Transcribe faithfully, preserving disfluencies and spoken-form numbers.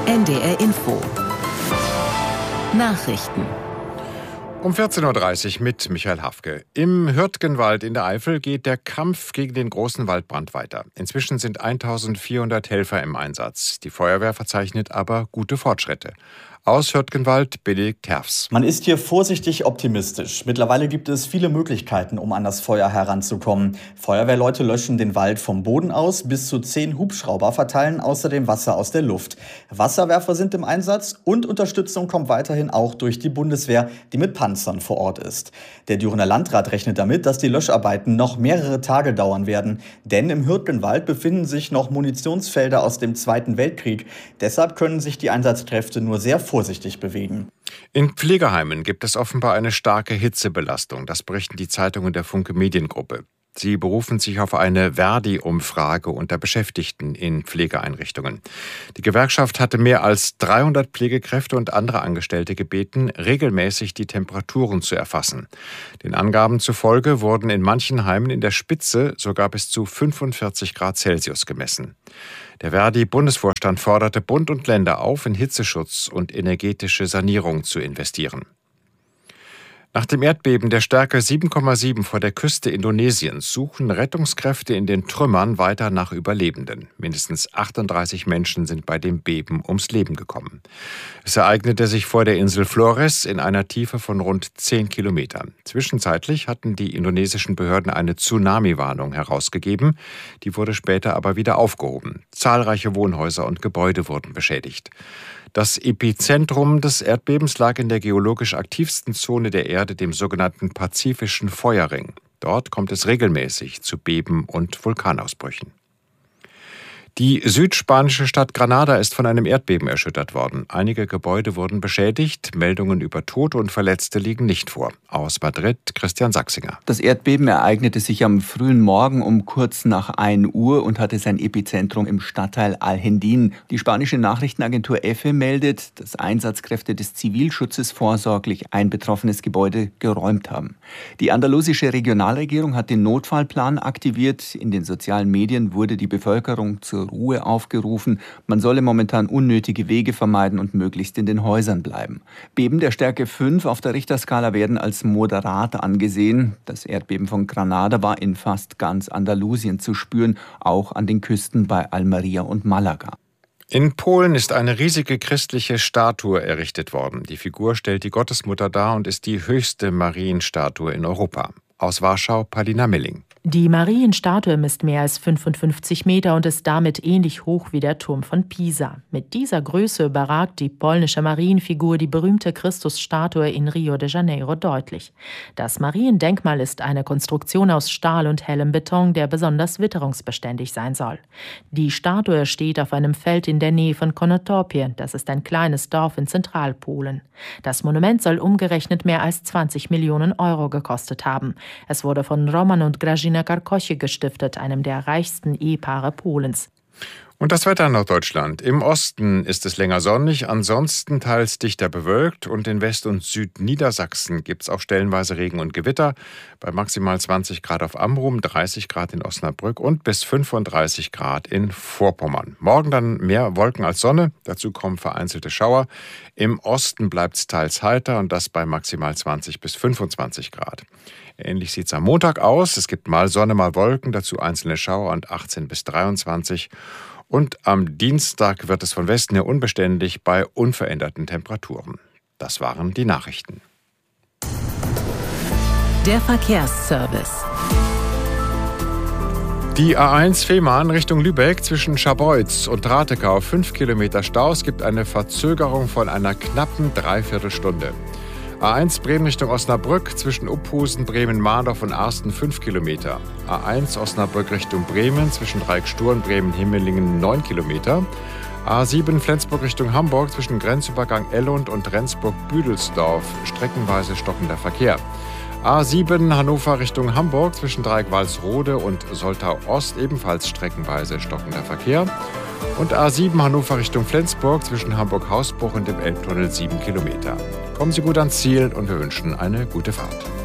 N D R Info. Nachrichten. Um vierzehn Uhr dreißig mit Michael Hafke. Im Hürtgenwald in der Eifel geht der Kampf gegen den großen Waldbrand weiter. Inzwischen sind eintausendvierhundert Helfer im Einsatz. Die Feuerwehr verzeichnet aber gute Fortschritte. Aus Hürtgenwald, Benedikt Herfs. Man ist hier vorsichtig optimistisch. Mittlerweile gibt es viele Möglichkeiten, um an das Feuer heranzukommen. Feuerwehrleute löschen den Wald vom Boden aus, bis zu zehn Hubschrauber verteilen außerdem Wasser aus der Luft. Wasserwerfer sind im Einsatz und Unterstützung kommt weiterhin auch durch die Bundeswehr, die mit Panzern vor Ort ist. Der Dürener Landrat rechnet damit, dass die Löscharbeiten noch mehrere Tage dauern werden. Denn im Hürtgenwald befinden sich noch Munitionsfelder aus dem Zweiten Weltkrieg. Deshalb können sich die Einsatzkräfte nur sehr vorsichtig bewegen. In Pflegeheimen gibt es offenbar eine starke Hitzebelastung. Das berichten die Zeitungen der Funke Mediengruppe. Sie berufen sich auf eine Verdi-Umfrage unter Beschäftigten in Pflegeeinrichtungen. Die Gewerkschaft hatte mehr als dreihundert Pflegekräfte und andere Angestellte gebeten, regelmäßig die Temperaturen zu erfassen. Den Angaben zufolge wurden in manchen Heimen in der Spitze sogar bis zu fünfundvierzig Grad Celsius gemessen. Der Verdi-Bundesvorstand forderte Bund und Länder auf, in Hitzeschutz und energetische Sanierung zu investieren. Nach dem Erdbeben der Stärke sieben Komma sieben vor der Küste Indonesiens suchen Rettungskräfte in den Trümmern weiter nach Überlebenden. Mindestens achtunddreißig Menschen sind bei dem Beben ums Leben gekommen. Es ereignete sich vor der Insel Flores in einer Tiefe von rund zehn Kilometern. Zwischenzeitlich hatten die indonesischen Behörden eine Tsunami-Warnung herausgegeben. Die wurde später aber wieder aufgehoben. Zahlreiche Wohnhäuser und Gebäude wurden beschädigt. Das Epizentrum des Erdbebens lag in der geologisch aktivsten Zone der Erde, dem sogenannten Pazifischen Feuerring. Dort kommt es regelmäßig zu Beben und Vulkanausbrüchen. Die südspanische Stadt Granada ist von einem Erdbeben erschüttert worden. Einige Gebäude wurden beschädigt. Meldungen über Tote und Verletzte liegen nicht vor. Aus Madrid, Christian Sachsinger. Das Erdbeben ereignete sich am frühen Morgen um kurz nach ein Uhr und hatte sein Epizentrum im Stadtteil Alhendín. Die spanische Nachrichtenagentur EFE meldet, dass Einsatzkräfte des Zivilschutzes vorsorglich ein betroffenes Gebäude geräumt haben. Die andalusische Regionalregierung hat den Notfallplan aktiviert. In den sozialen Medien wurde die Bevölkerung zur Ruhe aufgerufen. Man solle momentan unnötige Wege vermeiden und möglichst in den Häusern bleiben. Beben der Stärke fünf auf der Richterskala werden als moderat angesehen. Das Erdbeben von Granada war in fast ganz Andalusien zu spüren, auch an den Küsten bei Almería und Malaga. In Polen ist eine riesige christliche Statue errichtet worden. Die Figur stellt die Gottesmutter dar und ist die höchste Marienstatue in Europa. Aus Warschau, Palina Milling. Die Marienstatue misst mehr als fünfundfünfzig Meter und ist damit ähnlich hoch wie der Turm von Pisa. Mit dieser Größe überragt die polnische Marienfigur die berühmte Christusstatue in Rio de Janeiro deutlich. Das Mariendenkmal ist eine Konstruktion aus Stahl und hellem Beton, der besonders witterungsbeständig sein soll. Die Statue steht auf einem Feld in der Nähe von Konotopie. Das ist ein kleines Dorf in Zentralpolen. Das Monument soll umgerechnet mehr als zwanzig Millionen Euro gekostet haben. Es wurde von Roman und Grażyna Karkoche gestiftet, einem der reichsten Ehepaare Polens. Und das Wetter in Norddeutschland. Im Osten ist es länger sonnig, ansonsten teils dichter bewölkt und in West- und Südniedersachsen gibt es auch stellenweise Regen und Gewitter. Bei maximal zwanzig Grad auf Amrum, dreißig Grad in Osnabrück und bis fünfunddreißig Grad in Vorpommern. Morgen dann mehr Wolken als Sonne, dazu kommen vereinzelte Schauer. Im Osten bleibt es teils heiter und das bei maximal zwanzig bis fünfundzwanzig Grad. Ähnlich sieht es am Montag aus. Es gibt mal Sonne, mal Wolken, dazu einzelne Schauer und achtzehn bis dreiundzwanzig. Und am Dienstag wird es von Westen her unbeständig bei unveränderten Temperaturen. Das waren die Nachrichten. Der Verkehrsservice. Die A eins Fehmarn Richtung Lübeck zwischen Scharbeutz und Ratekau fünf Kilometer Stau. Es gibt eine Verzögerung von einer knappen Dreiviertelstunde. A eins Bremen Richtung Osnabrück zwischen Uphusen, Bremen-Mahndorf und Arsten fünf Kilometer. A eins Osnabrück Richtung Bremen zwischen Dreiecksturm, Bremen-Himmelingen neun Kilometer. A sieben Flensburg Richtung Hamburg zwischen Grenzübergang Ellund und Rendsburg-Büdelsdorf streckenweise stockender Verkehr. A sieben Hannover Richtung Hamburg zwischen Dreieck-Walsrode und Soltau-Ost ebenfalls streckenweise stockender Verkehr. Und A sieben Hannover Richtung Flensburg zwischen Hamburg-Hausbruch und dem Elbtunnel sieben Kilometer. Kommen Sie gut ans Ziel und wir wünschen eine gute Fahrt.